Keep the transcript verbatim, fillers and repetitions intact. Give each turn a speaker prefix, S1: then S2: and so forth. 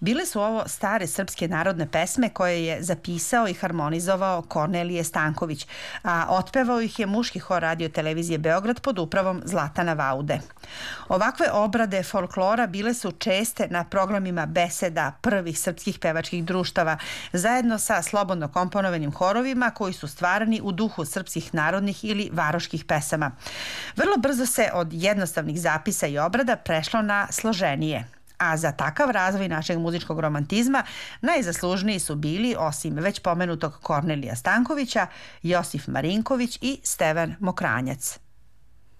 S1: Bile su ovo stare srpske narodne pesme koje je zapisao i harmonizovao Kornelije Stanković, a otpevao ih je muški hor radio televizije Beograd pod upravom Zlatana Vaude. Ovakve obrade folklora bile su česte na programima beseda prvih srpskih pevačkih društava, zajedno sa slobodno komponovanim horovima koji su stvarani u duhu srpskih narodnih ili varoških pesama. Vrlo brzo se od jednostavnih zapisa i obrada prešlo na složenije. A za takav razvoj našeg muzičkog romantizma najzaslužniji su bili, osim već pomenutog Kornelija Stankovića, Josif Marinković i Stevan Mokranjac.